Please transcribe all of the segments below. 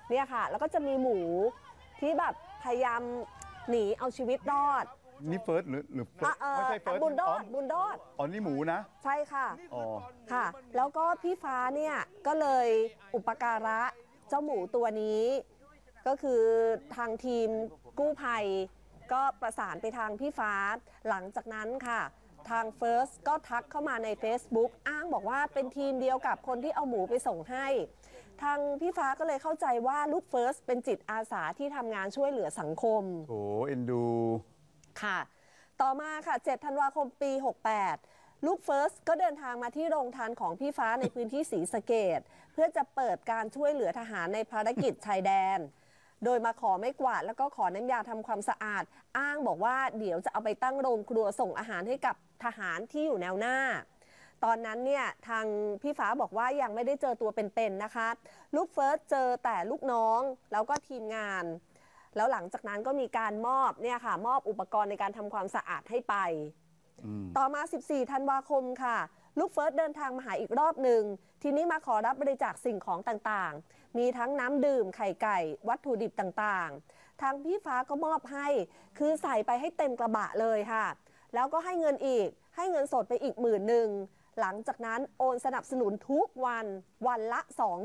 เนี่ยค่ะแล้วก็จะมีหมูที่แบบพยายามหนีเอาชีวิตรอดนี่เฟิร์สหรือเฟิร์สไม่ใช่เฟิร์สบุญรอดอ๋อนี่หมูนะใช่ค่ะอ๋อค่ะแล้วก็พี่ฟ้าเนี่ยก็เลยอุปการะเจ้าหมูตัวนี้ก็คือทางทีมกู้ภัยก็ประสานไปทางพี่ฟ้าหลังจากนั้นค่ะทางเฟิร์สก็ทักเข้ามาใน Facebook อ้างบอกว่าเป็นทีมเดียวกับคนที่เอาหมูไปส่งให้ทางพี่ฟ้าก็เลยเข้าใจว่าลูกเฟิร์สเป็นจิตอาสาที่ทำงานช่วยเหลือสังคมโอ้เอ็นดูค่ะต่อมาค่ะ7 ธันวาคมปี 68ลูกเฟิร์สก็เดินทางมาที่โรงทานของพี่ฟ้าในพื้นที่ศรีสะเกษเพื่อจะเปิดการช่วยเหลือทหารในภารกิจชายแดนโดยมาขอไม้กวาดแล้วก็ขอน้ำยาทำความสะอาดอ้างบอกว่าเดี๋ยวจะเอาไปตั้งโรงครัวส่งอาหารให้กับทหารที่อยู่แนวหน้าตอนนั้นเนี่ยทางพี่ฟ้าบอกว่ายังไม่ได้เจอตัวเป็นๆนะคะลูกเฟิร์สเจอแต่ลูกน้องแล้วก็ทีมงานแล้วหลังจากนั้นก็มีการมอบเนี่ยค่ะมอบอุปกรณ์ในการทำความสะอาดให้ไปต่อมา14 ธันวาคมค่ะลูกเฟิร์สเดินทางมาหาอีกรอบหนึ่งทีนี้มาขอรับบริจาคสิ่งของต่างๆมีทั้งน้ำดื่มไข่ไก่วัตถุดิบต่างๆทางพี่ฟ้าก็มอบให้คือใส่ไปให้เต็มกระบะเลยค่ะแล้วก็ให้เงินอีกให้เงินสดไปอีก10,000หลังจากนั้นโอนสนับสนุนทุกวันวันละ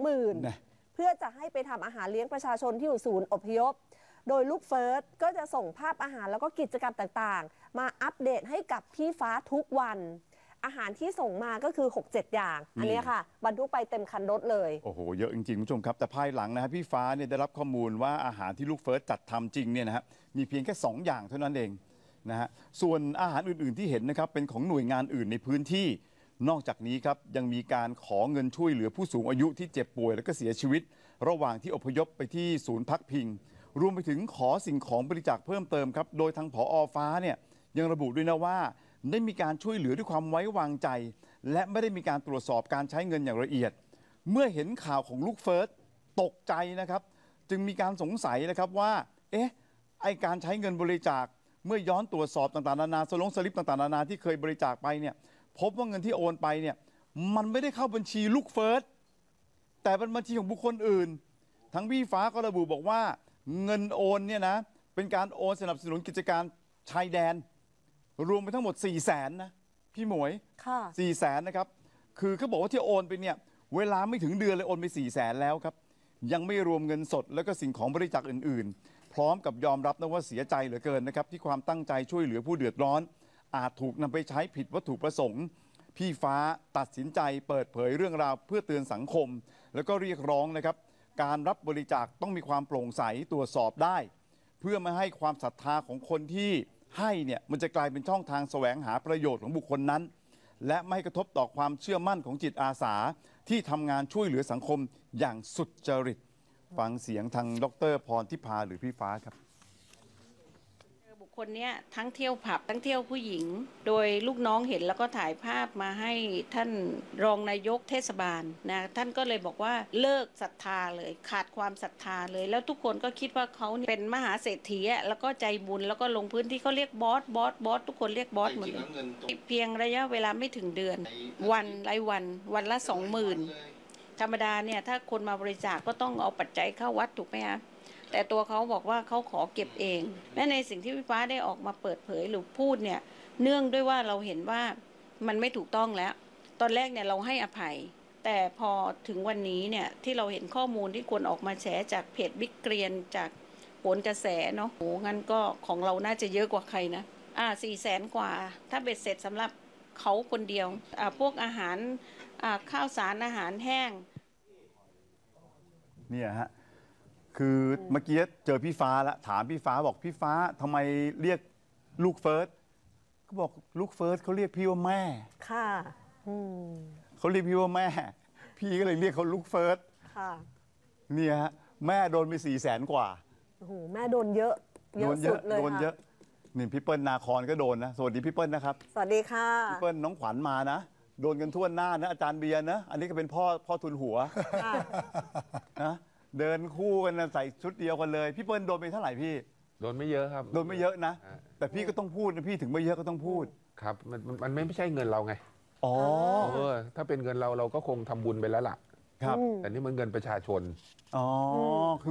20,000 เพื่อจะให้ไปทำอาหารเลี้ยงประชาชนที่อยู่ศูนย์อพยพโดยลูกเฟิร์สก็จะส่งภาพอาหารแล้วก็กิจกรรมต่างๆมาอัปเดตให้กับพี่ฟ้าทุกวันอาหารที่ส่งมาก็คือ 6-7 อย่างอันนี้ค่ะบรรทุกไปเต็มคันรถเลยโอ้โหเยอะจริงๆคุณผู้ชมครับแต่ภายหลังนะฮะพี่ฟ้าเนี่ยได้รับข้อมูลว่าอาหารที่ลูกเฟิร์สจัดทำจริงเนี่ยนะฮะมีเพียงแค่2อย่างเท่านั้นเองนะฮะส่วนอาหารอื่นๆที่เห็นนะครับเป็นของหน่วยงานอื่นในพื้นที่นอกจากนี้ครับยังมีการขอเงินช่วยเหลือผู้สูงอายุที่เจ็บป่วยและก็เสียชีวิตระหว่างที่อพยพไปที่ศูนย์พักพิงรวมไปถึงขอสิ่งของบริจาคเพิ่มเติมครับโดยทางผอ.ฟ้าเนี่ยยังระบุด้วยนะว่าได้มีการช่วยเหลือด้วยความไว้วางใจและไม่ได้มีการตรวจสอบการใช้เงินอย่างละเอียดเมื่อเห็นข่าวของลูกเฟิร์สตกใจนะครับจึงมีการสงสัยนะครับว่าเอ๊ะไอการใช้เงินบริจาคเมื่อย้อนตรวจสอบต่างๆนานาสลิปต่างๆนานาที่เคยบริจาคไปเนี่ยพบว่าเงินที่โอนไปเนี่ยมันไม่ได้เข้าบัญชีลูกเฟิร์สแต่เป็นบัญชีของบุคคลอื่นทั้งพี่ฟ้าก็ระบุบอกว่าเงินโอนเนี่ยนะเป็นการโอนสนับสนุนกิจการชายแดนรวมไปทั้งหมด400,000นะพี่หมวยค่ะ 400,000นะครับคือเขาบอกว่าที่โอนไปเนี่ยเวลาไม่ถึงเดือนเลยโอนไป400,000แล้วครับยังไม่รวมเงินสดแล้วก็สิ่งของบริจาคอื่นๆพร้อมกับยอมรับนะว่าเสียใจเหลือเกินนะครับที่ความตั้งใจช่วยเหลือผู้เดือดร้อนอาจถูกนำไปใช้ผิดวัตถุประสงค์พี่ฟ้าตัดสินใจเปิดเผยเรื่องราวเพื่อเตือนสังคมแล้วก็เรียกร้องนะครับการรับบริจาคต้องมีความโปร่งใสตรวจสอบได้เพื่อไม่ให้ความศรัทธาของคนที่ให้เนี่ยมันจะกลายเป็นช่องทางแสวงหาประโยชน์ของบุคคลนั้นและไม่กระทบต่อความเชื่อมั่นของจิตอาสาที่ทำงานช่วยเหลือสังคมอย่างสุจริตฟังเสียงทางดร.พรทิพาหรือพี่ฟ้าครับบุคคลนี้ทั้งเที่ยวผับทั้งเที่ยวผู้หญิงโดยลูกน้องเห็นแล้วก็ถ่ายภาพมาให้ท่านรองนายกเทศบาลนะท่านก็เลยบอกว่าเลิกศรัทธาเลยขาดความศรัทธาเลยแล้วทุกคนก็คิดว่าเขาเป็นมหาเศรษฐีแล้วก็ใจบุญแล้วก็ลงพื้นที่เขาเรียกบอสทุกคนเรียกบอสหมดเลยเพียงระยะเวลาไม่ถึงเดือนรายวันละ 20,000ธรรมดาเนี่ยถ้าคนมาบริจาคก็ต้องเอาปัจจัยเข้าวัดถูกไหมคะแต่ตัวเขาบอกว่าเขาขอเก็บเองและในสิ่งที่พี่ฟ้าได้ออกมาเปิดเผยหรือพูดเนี่ยเนื่องด้วยว่าเราเห็นว่ามันไม่ถูกต้องแล้วตอนแรกเนี่ยเราให้อภัยแต่พอถึงวันนี้เนี่ยที่เราเห็นข้อมูลที่ควรออกมาแฉจากเพจบิ๊กเกรียนจากโหนกระแสเนาะโหงั้นก็ของเราน่าจะเยอะกว่าใครนะ400,000 กว่าถ้าเบ็ดเสร็จสำหรับเขาคนเดียวพวกอาหารข้าวสารอาหารแห้งเนี่ยฮะคือเมื่อกี้เจอพี่ฟ้าแล้วถามพี่ฟ้าบอกพี่ฟ้าทำไมเรียกลูกเฟิร์สเขาบอกลูกเฟิร์สเขาเรียกพี่ว่าแม่ค่ะเขาเรียกพี่ว่าแม่พี่ก็เลยเรียกเขาลูกเฟิร์สค่ะเนี่ยฮะแม่โดนไป400,000 กว่าโอ้โหแม่โดนเยอะสุดเลยโดนเยอะนี่พี่เปิ้ลนาคอนก็โดนนะสวัสดีพี่เปิ้ลนะครับสวัสดีค่ะพี่เปิ้ลน้องขวัญมานะโดนกันทั่วหน้านะอาจารย์เบียร์นะอันนี้ก็เป็นพ่อทุนหัวนะเดินคู่กันนะใส่ชุดเดียวกันเลยพี่เปิ้ลโดนไปเท่าไหร่พี่โดนไม่เยอะครับโดนไม่เยอะนะแต่พี่ก็ต้องพูดนะพี่ถึงไม่เยอะก็ต้องพูดครับมันไม่ใช่เงินเราไงอ๋อถ้าเป็นเงินเราก็คงทำบุญไปแล้วล่ะครับแต่นี่มันเงินประชาชนอ๋อ